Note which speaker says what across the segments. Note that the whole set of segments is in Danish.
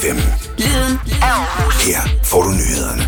Speaker 1: FM.
Speaker 2: Lyden af Aarhus.
Speaker 1: Her får du nyhederne.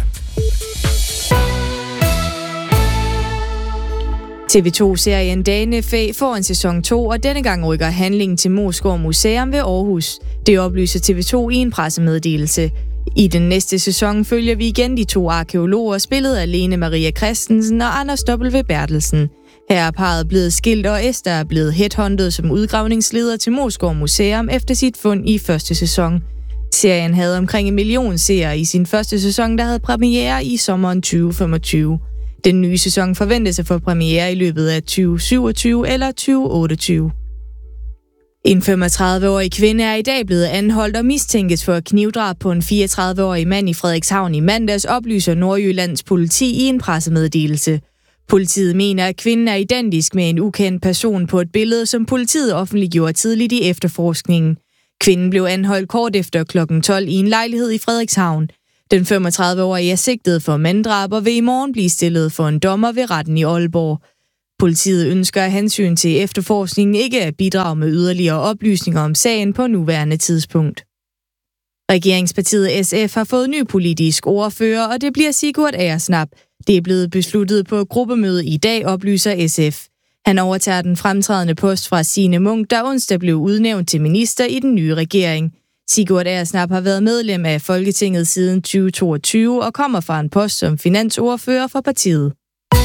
Speaker 3: TV2-serien Danefæ får en sæson 2, og denne gang rykker handlingen til Moesgaard Museum ved Aarhus. Det oplyser TV2 i en pressemeddelelse. I den næste sæson følger vi igen de to arkæologer, spillet af Lene Maria Christensen og Anders W. Bertelsen. Her er parret blevet skilt, og Esther er blevet headhunted som udgravningsleder til Moesgaard Museum efter sit fund i første sæson. Serien havde omkring 1 million seere i sin første sæson, der havde premiere i sommeren 2025. Den nye sæson forventes at få premiere i løbet af 2027 eller 2028. En 35-årig kvinde er i dag blevet anholdt og mistænkes for knivdrab på en 34-årig mand i Frederikshavn i mandags, oplyser Nordjyllands politi i en pressemeddelelse. Politiet mener, at kvinden er identisk med en ukendt person på et billede, som politiet offentliggjorde tidligt i efterforskningen. Kvinden blev anholdt kort efter kl. 12 i en lejlighed i Frederikshavn. Den 35-årige er sigtet for manddrab og vil i morgen blive stillet for en dommer ved retten i Aalborg. Politiet ønsker af hensyn til efterforskningen ikke at bidrage med yderligere oplysninger om sagen på nuværende tidspunkt. Regeringspartiet SF har fået ny politisk ordfører, og det bliver Sigurd Agersnap. Det er blevet besluttet på gruppemøde i dag, oplyser SF. Han overtager den fremtrædende post fra Signe Munk, der onsdag blev udnævnt til minister i den nye regering. Sigurd Agersnap har været medlem af Folketinget siden 2022 og kommer fra en post som finansordfører for partiet.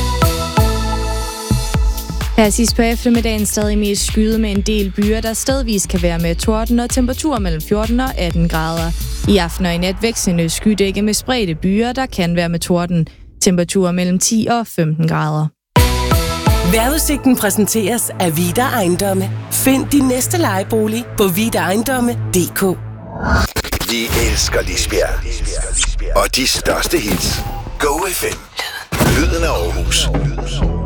Speaker 3: Her sidst på eftermiddagen stadig mest skyet med en del byer, der stedvis kan være med torden og temperaturer mellem 14 og 18 grader. I aften og i nat vekslende skydække med spredte byer, der kan være med torden. Temperaturer mellem 10 og 15 grader.
Speaker 2: Vejrudsigten præsenteres af Vida Ejendomme. Find din næste lejebolig på vidaejendomme.dk.
Speaker 1: Vi elsker Lisbjerg. Og de største hits. Go FM. Lyden af Aarhus.